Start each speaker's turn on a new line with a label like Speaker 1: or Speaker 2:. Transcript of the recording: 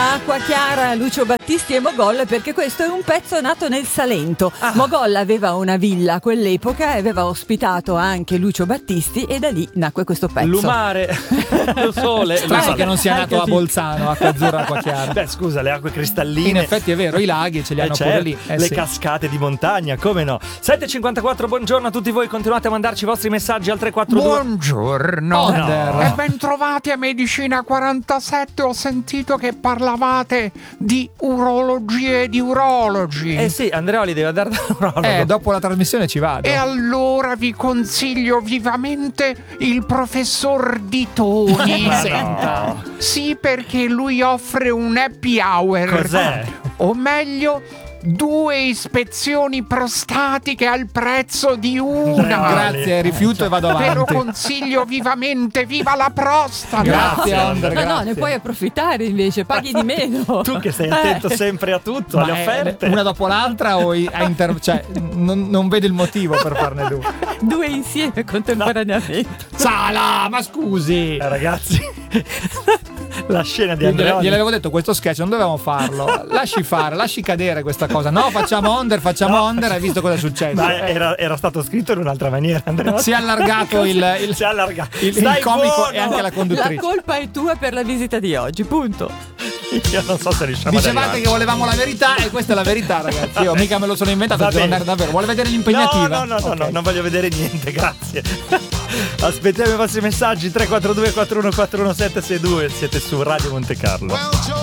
Speaker 1: Acqua Chiara, Lucio Battisti e Mogol, perché questo è un pezzo nato nel Salento. Mogol aveva una villa a quell'epoca e aveva ospitato anche Lucio Battisti e da lì nacque questo pezzo.
Speaker 2: Lumare, lo sole.
Speaker 3: Strano che non sia nato a Bolzano, Acqua Azzurra, Acqua Chiara.
Speaker 2: Beh, scusa, le acque cristalline.
Speaker 3: In effetti è vero, i laghi ce li hanno pure lì.
Speaker 2: Le cascate di montagna, come no? 7.54, buongiorno a tutti voi, continuate a mandarci i vostri messaggi al 342.
Speaker 4: Buongiorno
Speaker 3: No.
Speaker 4: e bentrovati a Medicina 47. Ho sentito che parlavate di urologia e di urologi.
Speaker 2: Eh sì, Andreoli deve andare dall'urologo.
Speaker 3: Dopo la trasmissione ci vado.
Speaker 4: E allora vi consiglio vivamente il professor Ditoni.
Speaker 2: No.
Speaker 4: Sì, perché lui offre un happy hour.
Speaker 2: Cos'è?
Speaker 4: O meglio, 2 ispezioni prostatiche al prezzo di una.
Speaker 3: Grazie, rifiuto e vado
Speaker 4: Ve lo
Speaker 3: avanti.
Speaker 4: consiglio vivamente, viva la prostata!
Speaker 3: Grazie, Under,
Speaker 1: Ma no,
Speaker 3: grazie.
Speaker 1: ne puoi approfittare invece, paghi di meno.
Speaker 2: Tu che stai attento sempre a tutto,
Speaker 3: Ma
Speaker 2: alle offerte.
Speaker 3: una dopo l'altra o cioè non vedo il motivo per farne due.
Speaker 1: 2 insieme contemporaneamente.
Speaker 3: Sala, ma scusi.
Speaker 2: Ragazzi, la scena di Andreoli.
Speaker 3: Gliel'avevo detto, questo sketch non dovevamo farlo. Lasci cadere questa cosa. No, facciamo Onder, hai visto cosa è successo?
Speaker 2: Ma era stato scritto in un'altra maniera, Andreoli.
Speaker 3: Si è allargato il
Speaker 2: Si è allargato.
Speaker 3: il
Speaker 2: Stai
Speaker 3: comico
Speaker 2: buono!
Speaker 3: e anche la
Speaker 1: La
Speaker 3: conduttrice.
Speaker 1: colpa è tua per la visita di oggi, punto.
Speaker 2: Io non so se riusciamo ad
Speaker 3: Dicevate
Speaker 2: arrivare.
Speaker 3: che volevamo la verità e questa è la verità, ragazzi. Io mica me lo sono inventato,
Speaker 2: Va
Speaker 3: devo
Speaker 2: bene.
Speaker 3: andare davvero. Vuole vedere l'impegnativa?
Speaker 2: No,
Speaker 3: Ok.
Speaker 2: non voglio vedere niente, grazie. Aspettiamo i vostri messaggi 342 4141 762. Siete su Radio Monte Carlo.